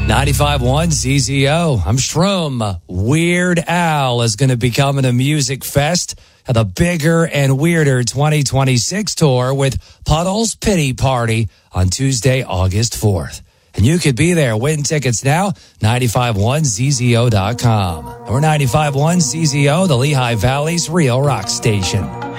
95.1 ZZO. I'm Shroom. Weird Al is going to be coming to Music Fest at the Bigger and Weirder 2026 tour with Puddle's Pity Party on Tuesday, August 4th. And you could be there. Win tickets now, 951ZZO.com. Or 95.1 ZZO, the Lehigh Valley's real rock station.